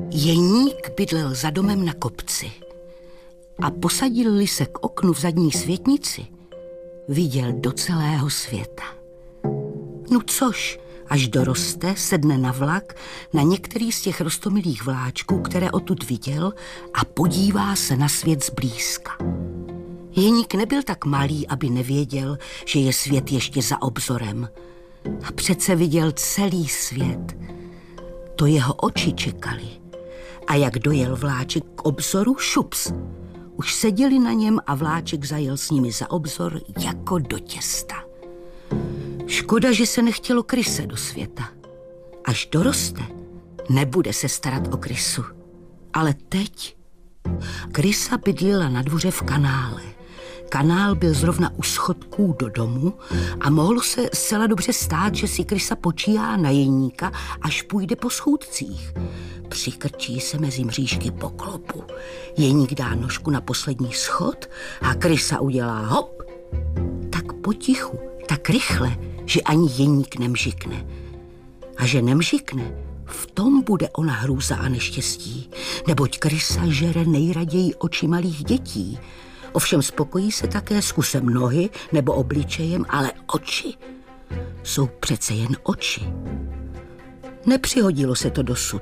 Jeník bydlel za domem na kopci a posadil-li se k oknu v zadní světnici, viděl do celého světa. No což, až doroste, sedne na vlak na některý z těch roztomilých vláčků, které odtud viděl, a podívá se na svět zblízka. Jeník nebyl tak malý, aby nevěděl, že je svět ještě za obzorem. A přece viděl celý svět. To jeho oči čekali. A jak dojel vláček k obzoru, šups. Už seděli na něm a vláček zajel s nimi za obzor jako do těsta. Škoda, že se nechtělo kryse do světa. Až doroste, nebude se starat o krysu. Ale teď krysa bydlila na dvoře v kanále. Kanál byl zrovna u schodků do domu a mohlo se zcela dobře stát, že si krysa počíhá na Jeníka, až půjde po schůdcích. Přikrčí se mezi mřížky po klopu. Jeník dá nožku na poslední schod a krysa udělá hop. Tak potichu, tak rychle, že ani Jeník nemžikne. A že nemžikne, v tom bude ona hrůza a neštěstí, neboť krysa žere nejraději oči malých dětí. Ovšem spokojí se také s kusem nohy nebo obličejem, ale oči jsou přece jen oči. Nepřihodilo se to dosud,